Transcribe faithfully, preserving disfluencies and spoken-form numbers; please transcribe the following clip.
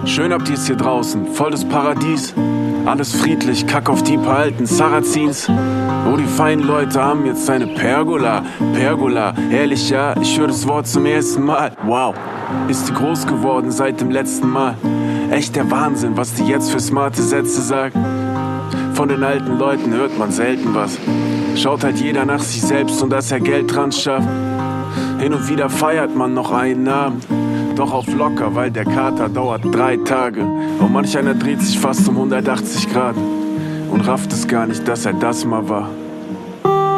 Schön habt ihr's hier draußen, voll das Paradies. Alles friedlich, kack auf die paar alten Sarazins. Oh, die feinen Leute haben jetzt eine Pergola. Pergola, ehrlich ja, ich höre das Wort zum ersten Mal. Wow, ist die groß geworden seit dem letzten Mal. Echt der Wahnsinn, was die jetzt für smarte Sätze sagt. Von den alten Leuten hört man selten was. Schaut halt jeder nach sich selbst und dass er Geld dran schafft. Hin und wieder feiert man noch einen Abend. Doch auf locker, weil der Kater dauert drei Tage. Und manch einer dreht sich fast um hundertachtzig Grad und rafft es gar nicht, dass er das mal war.